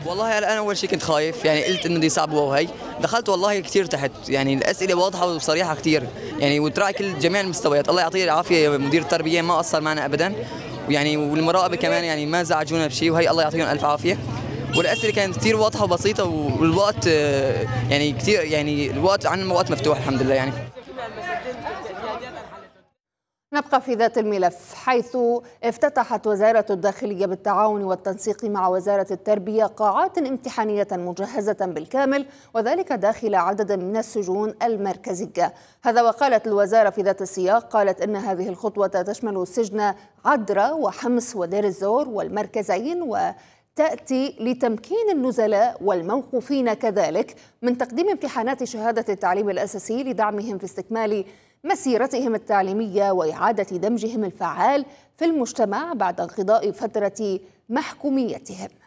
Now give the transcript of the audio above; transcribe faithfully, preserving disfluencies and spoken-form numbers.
والله هلا انا اول شيء كنت خايف، يعني قلت انه دي صعبه وهي دخلت والله كثير تحت، يعني الاسئله واضحه وصريحه كثير، يعني وتراعي كل جميع المستويات. الله يعطيه العافيه مدير التربيه ما قصر معنا ابدا، ويعني والمراقبه كمان يعني ما زعجونا بشيء، وهي الله يعطيهم الف عافيه. والاسئله كانت كثير واضحه وبسيطه، والوقت آه، يعني كثير يعني الوقت عن وقت مفتوح الحمد لله يعني. نبقى في ذات الملف، حيث افتتحت وزارة الداخلية بالتعاون والتنسيق مع وزارة التربية قاعات امتحانية مجهزة بالكامل، وذلك داخل عدد من السجون المركزية. هذا وقالت الوزارة في ذات السياق، قالت إن هذه الخطوة تشمل سجن عدرا وحمص ودير الزور والمركزين، و تأتي لتمكين النزلاء والموقوفين كذلك من تقديم امتحانات شهادة التعليم الأساسي لدعمهم في استكمال مسيرتهم التعليمية وإعادة دمجهم الفعال في المجتمع بعد انقضاء فترة محكوميتهم.